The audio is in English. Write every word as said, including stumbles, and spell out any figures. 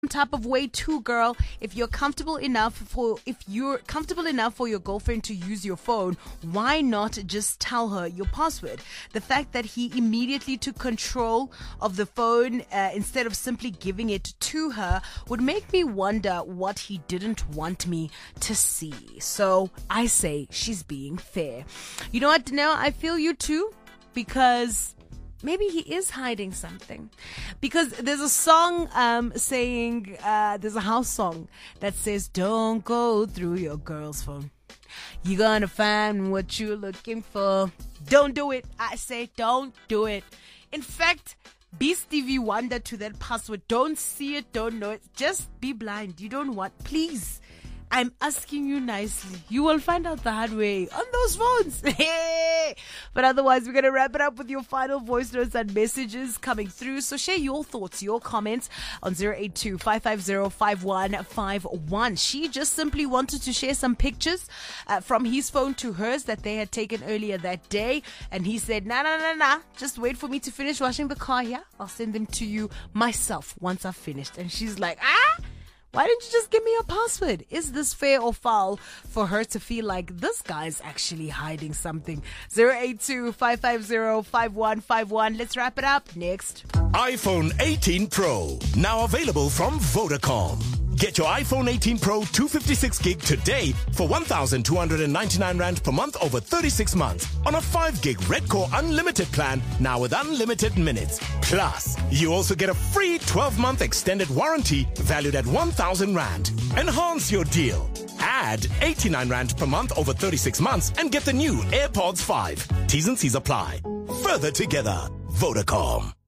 type of way too, girl. If you're comfortable enough for if you're comfortable enough for your girlfriend to use your phone, why not just tell her your password? The fact that he immediately took control of the phone uh, instead of simply giving it to her would make me wonder what he didn't want me to see. So I say she's being fair. You know what, Danelle? I feel you too, because maybe he is hiding something. Because there's a song um, saying, uh, there's a house song that says, don't go through your girl's phone. You're gonna find what you're looking for. Don't do it. I say don't do it. In fact, be Stevie Wonder to that password. Don't see it, don't know it. Just be blind. You don't want, please. I'm asking you nicely. You will find out the hard way on those phones. But otherwise, we're going to wrap it up with your final voice notes and messages coming through. So share your thoughts, your comments on zero eight two, five five zero, five one five one. She just simply wanted to share some pictures uh, from his phone to hers that they had taken earlier that day. And he said, nah, nah, nah, nah. Just wait for me to finish washing the car here. I'll send them to you myself once I've finished. And she's like, ah? Why didn't you just give me your password? Is this fair or foul for her to feel like this guy's actually hiding something? zero eight two, five five zero, five one five one. Let's wrap it up next. iPhone eighteen Pro, now available from Vodacom. Get your iPhone eighteen Pro two fifty-six gig today for one thousand two hundred ninety-nine rand per month over thirty-six months on a five gig Red Core Unlimited plan, now with unlimited minutes. Plus, you also get a free twelve month extended warranty valued at one thousand rand. Enhance your deal. Add eighty-nine rand per month over thirty-six months and get the new AirPods five. T's and C's apply. Further together, Vodacom.